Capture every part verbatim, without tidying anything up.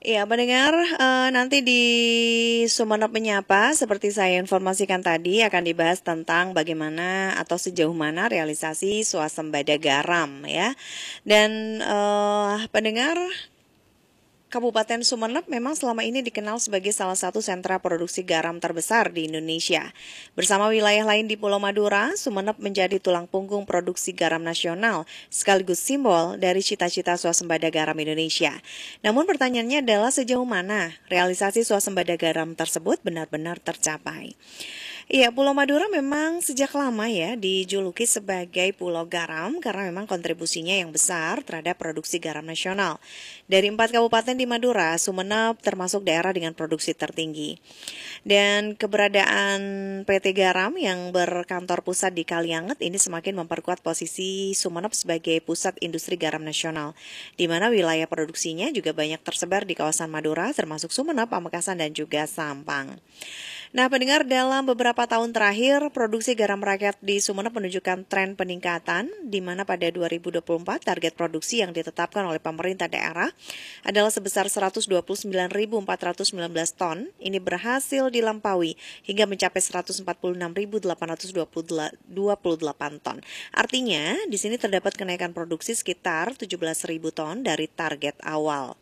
Ya, mendengar eh, nanti di Sumenep Menyapa, seperti saya informasikan tadi, akan dibahas tentang bagaimana atau sejauh mana realisasi swasembada garam ya. Dan eh, pendengar, Kabupaten Sumenep memang selama ini dikenal sebagai salah satu sentra produksi garam terbesar di Indonesia. Bersama wilayah lain di Pulau Madura, Sumenep menjadi tulang punggung produksi garam nasional, sekaligus simbol dari cita-cita swasembada garam Indonesia. Namun pertanyaannya adalah sejauh mana realisasi swasembada garam tersebut benar-benar tercapai. Iya, Pulau Madura memang sejak lama ya dijuluki sebagai Pulau Garam karena memang kontribusinya yang besar terhadap produksi garam nasional. Dari empat kabupaten di Madura, Sumenep termasuk daerah dengan produksi tertinggi. Dan keberadaan P T Garam yang berkantor pusat di Kalianget ini semakin memperkuat posisi Sumenep sebagai pusat industri garam nasional, di mana wilayah produksinya juga banyak tersebar di kawasan Madura termasuk Sumenep, Pamekasan, dan juga Sampang. Nah, pendengar, dalam beberapa tahun terakhir, produksi garam rakyat di Sumenep menunjukkan tren peningkatan, di mana pada dua ribu dua puluh empat target produksi yang ditetapkan oleh pemerintah daerah adalah sebesar seratus dua puluh sembilan ribu empat ratus sembilan belas ton. Ini berhasil dilampaui hingga mencapai seratus empat puluh enam ribu delapan ratus dua puluh delapan ton. Artinya, di sini terdapat kenaikan produksi sekitar tujuh belas ribu ton dari target awal.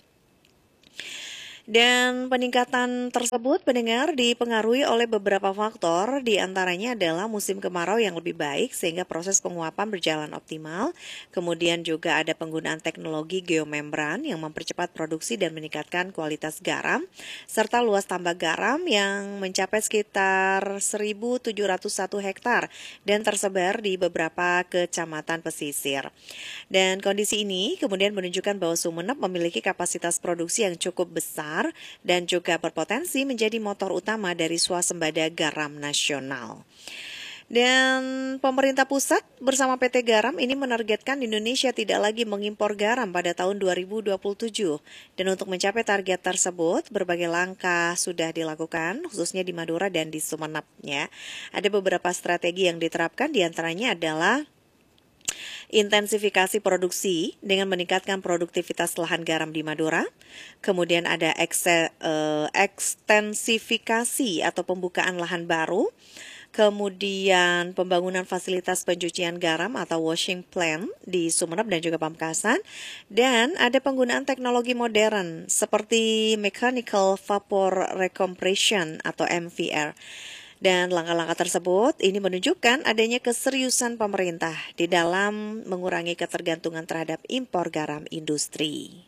Dan peningkatan tersebut, pendengar, dipengaruhi oleh beberapa faktor, di antaranya adalah musim kemarau yang lebih baik sehingga proses penguapan berjalan optimal. Kemudian juga ada penggunaan teknologi geomembran yang mempercepat produksi dan meningkatkan kualitas garam, serta luas tambak garam yang mencapai sekitar seribu tujuh ratus satu hektar dan tersebar di beberapa kecamatan pesisir. Dan kondisi ini kemudian menunjukkan bahwa Sumenep memiliki kapasitas produksi yang cukup besar dan juga berpotensi menjadi motor utama dari swasembada garam nasional. Dan pemerintah pusat bersama P T Garam ini menargetkan Indonesia tidak lagi mengimpor garam pada tahun dua ribu dua puluh tujuh. Dan untuk mencapai target tersebut, berbagai langkah sudah dilakukan, khususnya di Madura dan di Sumenep. Ya. Ada beberapa strategi yang diterapkan, diantaranya adalah intensifikasi produksi dengan meningkatkan produktivitas lahan garam di Madura. Kemudian ada ekse, eh, ekstensifikasi atau pembukaan lahan baru. Kemudian pembangunan fasilitas pencucian garam atau washing plant di Sumenep dan juga Pamekasan. Dan ada penggunaan teknologi modern seperti mechanical vapor recompression atau M V R. Dan langkah-langkah tersebut ini menunjukkan adanya keseriusan pemerintah di dalam mengurangi ketergantungan terhadap impor garam industri.